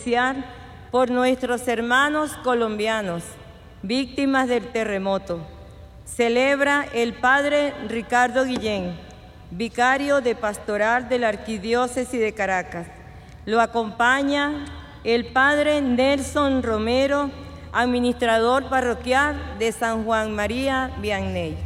especial por nuestros hermanos colombianos, víctimas del terremoto. Celebra el Padre Ricardo Guillén, vicario de Pastoral de la Arquidiócesis de Caracas. Lo acompaña el Padre Nelson Romero, administrador parroquial de San Juan María Vianney.